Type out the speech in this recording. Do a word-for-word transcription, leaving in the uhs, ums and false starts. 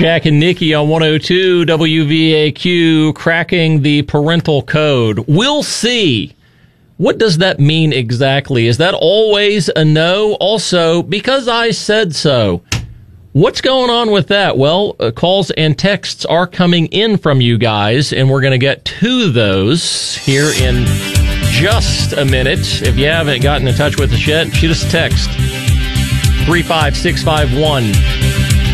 Jack and Nikki on one oh two W V A Q, cracking the parental code. We'll see. What does that mean exactly? Is that always a no? Also, because I said so. What's going on with that? Well, uh, calls and texts are coming in from you guys, and we're going to get to those here in just a minute. If you haven't gotten in touch with us yet, shoot us a text. three five six five one.